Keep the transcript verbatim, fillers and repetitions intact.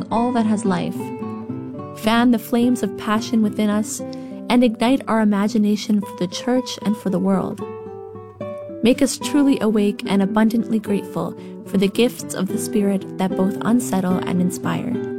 all that has life. Fan the flames of passion within us and ignite our imagination for the church and for the world. Make us truly awake and abundantly grateful for the gifts of the Spirit that both unsettle and inspire.